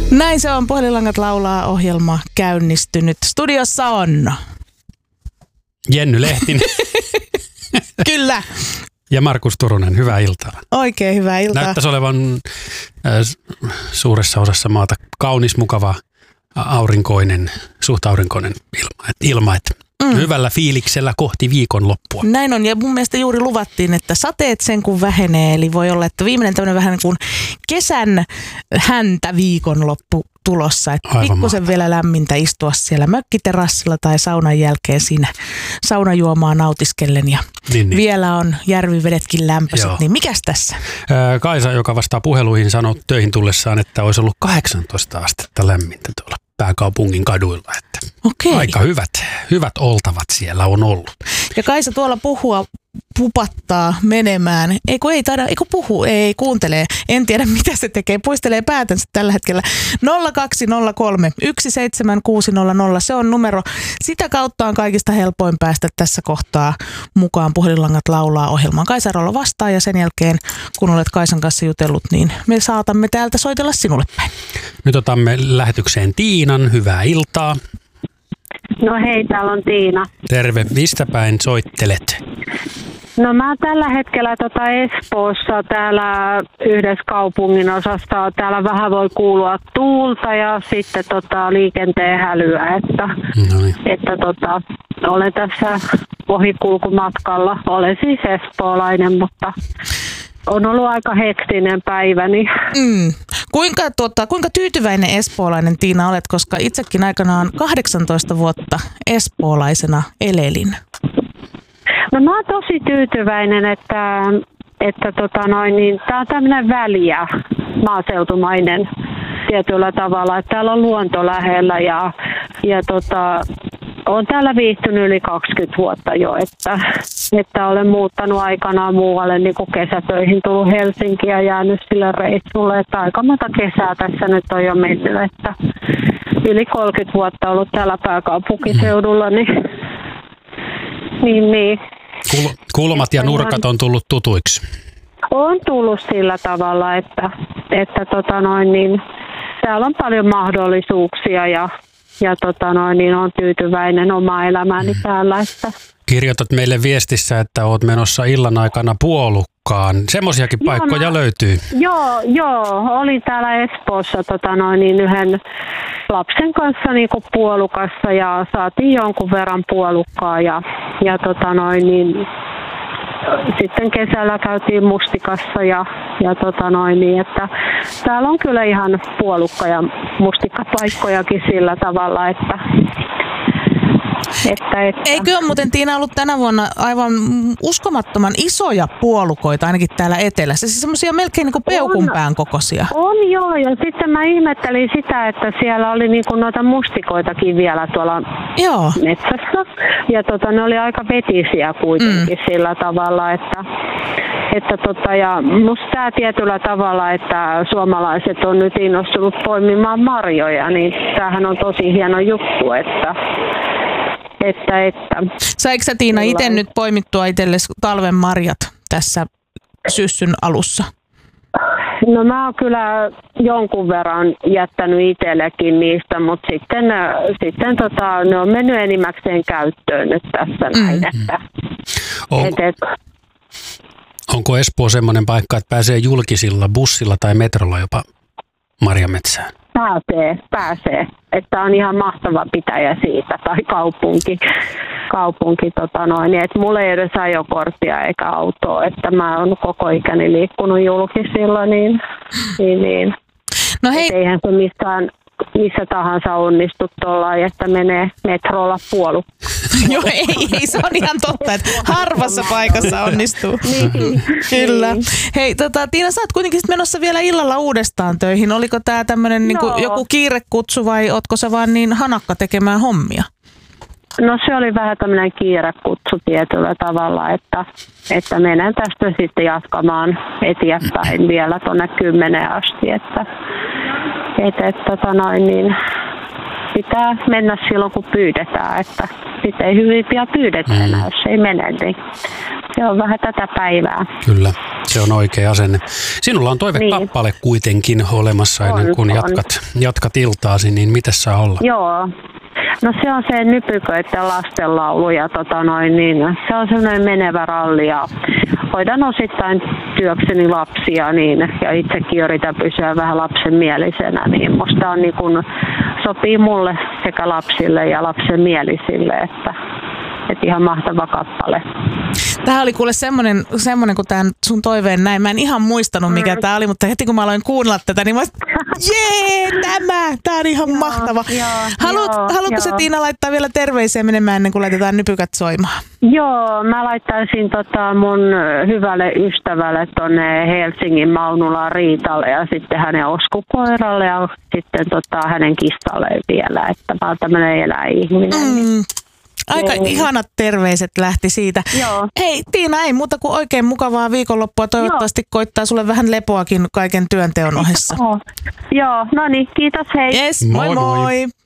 Näin se on. Puhelinlangat laulaa -ohjelma käynnistynyt. Studiossa on Jenny Lehtinen. Kyllä. Ja Markus Turunen, hyvää iltaa. Oikein hyvää iltaa. Näyttäisi olevan suuressa osassa maata kaunis, mukava, aurinkoinen, suht aurinkoinen ilma. Hyvällä fiiliksellä kohti viikonloppua. Näin on, ja mun mielestä juuri luvattiin, että sateet sen kun vähenee, eli voi olla, että viimeinen tämmöinen vähän niin kuin kesän häntä viikonloppu tulossa, että pikkusen vielä lämmintä istua siellä mökkiterassilla tai saunan jälkeen siinä saunajuomaa nautiskellen ja niin. Vielä on järvivedetkin lämpöiset, niin mikäs tässä? Kaisa, joka vastaa puheluihin, sanoi töihin tullessaan, että olisi ollut 18 astetta lämmintä tuolla pääkaupungin kaduilla, että aika hyvät oltavat siellä on ollut. Ja Kaisa tuolla pupattaa menemään. Ei kuuntelee. En tiedä mitä se tekee. Puistelee päätänsä tällä hetkellä. 0203 17600. Se on numero. Sitä kautta on kaikista helpoin päästä tässä kohtaa mukaan Puhelinlangat laulaa -ohjelmaan. Kaisa Rolo vastaa ja sen jälkeen, kun olet Kaisan kanssa jutellut, niin me saatamme täältä soitella sinulle päin. Nyt otamme lähetykseen Tiinan. Hyvää iltaa. No hei, täällä on Tiina. Terve. Mistä päin soittelet? No mä tällä hetkellä Espoossa täällä yhdessä kaupungin osassa. Täällä vähän voi kuulua tuulta ja sitten liikenteen hälyä, että olen tässä ohikulkumatkalla. Olen siis espoolainen, mutta on ollut aika hektinen päiväni. Kuinka tyytyväinen espoolainen, Tiina, olet, koska itsekin aikanaan 18 vuotta espoolaisena elelin? No mä oon tosi tyytyväinen, että tää on tämmöinen väliä maaseutumainen tietyllä tavalla, että täällä on luonto lähellä ja olen täällä viihtynyt yli 20 vuotta jo, että olen muuttanut aikanaan muualle niin kuin kesätöihin, tullut Helsinkiin ja jäänyt sille reissulle, että aika monta kesää tässä nyt on jo mennyt, että yli 30 vuotta ollut täällä pääkaupunkiseudulla, niin. Kulmat ja nurkat on tullut tutuiksi. On tullut sillä tavalla, että täällä on paljon mahdollisuuksia ja on tyytyväinen omaa elämääni täällä. Että. Kirjoitat meille viestissä, että oot menossa illan aikana Puolukkaan. Semmoisiakin paikkoja löytyy. Joo. Olin täällä Espoossa yhden lapsen kanssa niin kuin Puolukassa ja saatiin jonkun verran puolukkaa ja sitten kesällä käytiin Mustikassa ja että täällä on kyllä ihan puolukka- ja mustikkapaikkojakin sillä tavalla, että. Eikö ole muuten, Tiina, ollut tänä vuonna aivan uskomattoman isoja puolukoita ainakin täällä etelässä? Siis semmoisia melkein niin kuin peukunpään kokoisia. On joo, ja sitten mä ihmettelin sitä, että siellä oli niin kuin noita mustikoitakin vielä tuolla metsässä. Ja ne oli aika vetisiä kuitenkin sillä tavalla, että ja musta tämä tietyllä tavalla, että suomalaiset on nyt innostunut poimimaan marjoja, niin tämähän on tosi hieno juttu, että. Saiko sä, Tiina, itse nyt poimittua itsellesi talven marjat tässä syssyn alussa? No mä oon kyllä jonkun verran jättänyt itsellekin niistä, mutta sitten ne on mennyt enimmäkseen käyttöön nyt tässä näin. Onko Espoo semmoinen paikka, että pääsee julkisilla, bussilla tai metrolla jopa marjametsään? Pääsee. Että on ihan mahtava pitäjä siitä, tai kaupunki että mulla ei edes ajokorttia eikä autoa, että mä oon koko ikäni liikkunut julkisilla, niin. No hei. Eihän se missä tahansa onnistu tuollain, että menee metrolla Puolukkaan. Joo, ei, se on ihan totta, että harvassa paikassa onnistuu. Niin. Kyllä. Hei, Tiina, sä oot kuitenkin menossa vielä illalla uudestaan töihin. Oliko tää tämmönen niinku joku kiirekutsu vai ootko sä vaan niin hanakka tekemään hommia? No se oli vähän tämmöinen kiirekutsu tietyllä tavalla, että menen tästä sitten jatkamaan eteenpäin vielä tuonne 10 asti, että pitää mennä silloin, kun pyydetään, että sitten ei hyvin pian pyydetä enää, jos ei mene, niin se on vähän tätä päivää. Kyllä, se on oikea asenne. Sinulla on toivekappale kuitenkin olemassa ennen kuin jatkat iltaasi, niin mitä saa olla? Joo. No se on se Nypyköiden lastenlaulu ja niin se on sellainen menevä ralli ja hoidan osittain työkseni lapsia niin, ja itsekin yritän pysyä vähän lapsenmielisenä, niin musta on niin kun, sopii mulle sekä lapsille ja lapsenmielisille, että ihan mahtava kappale. Tämä oli kuule semmoinen kun tämän sun toiveen näin. Mä en ihan muistanut mikä tämä oli, mutta heti kun mä aloin kuunnella tätä, niin mä tämä on ihan mahtava. Haluatko sä Tiina laittaa vielä terveisiä menemään ennen kuin laitetaan Nypykät soimaan? Joo, mä laittaisin mun hyvälle ystävälle tonne Helsingin Maunulaan Riitalle ja sitten hänen oskukoiralle ja sitten hänen kistalleen vielä, että mä oon tämmönen eläihminen. Aika ihanat terveiset lähti siitä. Joo. Hei Tiina, ei muuta kuin oikein mukavaa viikonloppua. Toivottavasti koittaa sulle vähän lepoakin kaiken työnteon ohessa. Joo, no niin, kiitos, hei. Yes, moi moi.